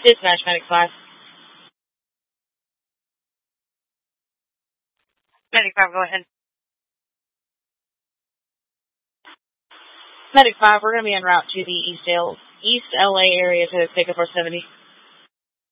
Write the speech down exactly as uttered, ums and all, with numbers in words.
Dispatch, Medic five. Medic five, go ahead. Medic five, we're going to be en route to the East L, East L A area to pick up our seventy.